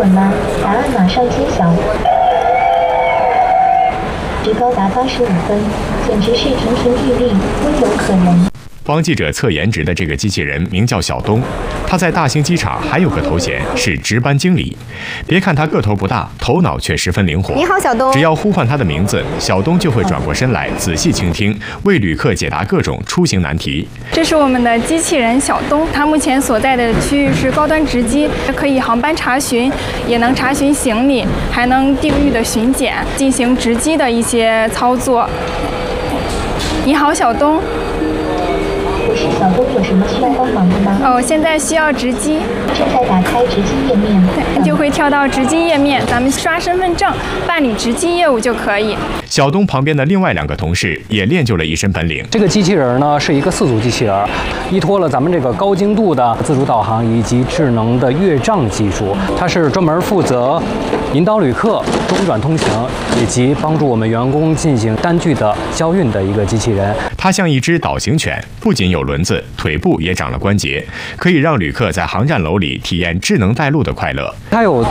稳吗？答案马上揭晓。值高达85分，简直是亭亭玉立，温柔可人。 帮记者测颜值的这个机器人名叫小东，他在大兴机场还有个头衔是值班经理。别看他个头不大，头脑却十分灵活。 你好，小东。 只要呼唤他的名字，小东就会转过身来，仔细倾听，为旅客解答各种出行难题。 这是我们的机器人小东，它目前所在的区域是高端值机，可以航班查询，也能查询行李，还能定域的巡检，进行值机的一些操作。你好，小东。 我是小东，有什么需要帮忙的吗？ 现在需要值机， 正在打开值机页面， 就会跳到值机页面，咱们刷身份证办理值机业务就可以。 小东旁边的另外2个同事也练就了一身本领。 这个机器人呢是一个4足机器人，依托了咱们这个高精度的自主导航以及智能的阅障技术，它是专门负责引导旅客中转通行以及帮助我们员工进行单据的交运的一个机器人。 它像一只导行犬，不仅有轮子，腿部也长了关节，可以让旅客在航站楼里体验智能带路的快乐。 它有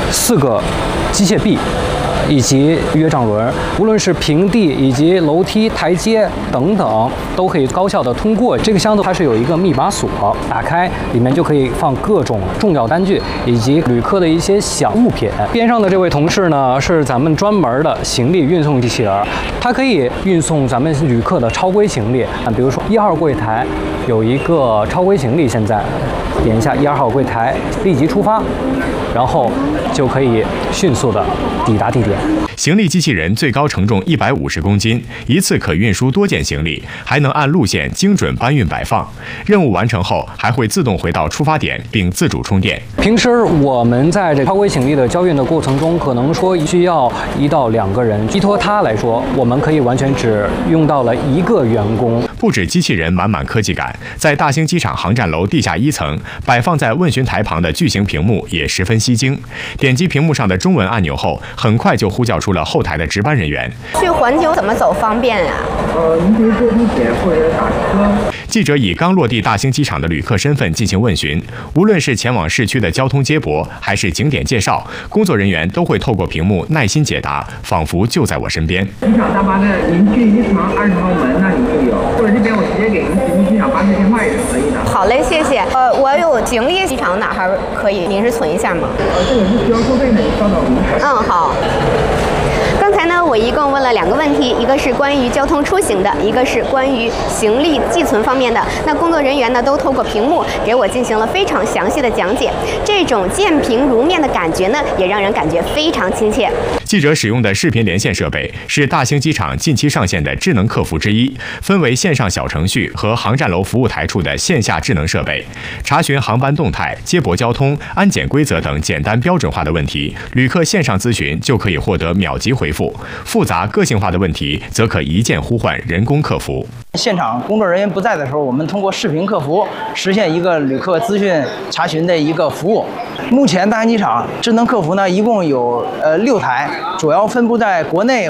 4个机械臂以及阅障轮，无论是平地以及楼梯、台阶等等，都可以高效的通过。这个箱子它是有一个密码锁，打开里面就可以放各种重要单据以及旅客的一些小物品。边上的这位同事呢，是咱们专门的行李运送机器人，它可以运送咱们旅客的超规行李。比如说1号柜台有一个超规行李，现在点一下1、2号柜台，立即出发，然后就可以迅速的抵达地点。 行李机器人最高承重150公斤，一次可运输多件行李，还能按路线精准搬运摆放。任务完成后，还会自动回到出发点并自主充电。 平时我们在这超规行李的交运的过程中，可能说需要1到2个人，依托它来说，我们可以完全只用到了1个员工。 不止机器人满满科技感，在大兴机场航站楼地下1层摆放在问询台旁的巨型屏幕也十分吸睛。点击屏幕上的中文按钮后，很快就呼叫出了后台的值班人员。 去环球怎么走方便啊？ 您可以坐地铁或者打车。 记者以刚落地大兴机场的旅客身份进行问询，无论是前往市区的交通接驳，还是景点介绍，工作人员都会透过屏幕耐心解答，仿佛就在我身边。 机场大巴的，您去1层20号门那里就有，或者这边我直接给您提供机场巴士电话也是可以的。 好嘞，谢谢。我有行李，机场哪还可以？您是存一下吗？ 这个是需要收费的，你稍等一下。 好。刚才呢，我一共问了2个问题，一个是关于交通出行的，一个是关于行李寄存方面的。那工作人员呢，都透过屏幕给我进行了非常详细的讲解。这种见屏如面的感觉呢，也让人感觉非常亲切。 记者使用的视频连线设备是大兴机场近期上线的智能客服之一，分为线上小程序和航站楼服务台处的线下智能设备，查询航班动态、接驳交通、安检规则等简单标准化的问题，旅客线上咨询就可以获得秒级回复。复杂个性化的问题则可一键呼唤人工客服。 现场工作人员不在的时候，我们通过视频客服实现一个旅客资讯查询的一个服务。目前大兴机场智能客服呢，一共有6台，主要分布在国内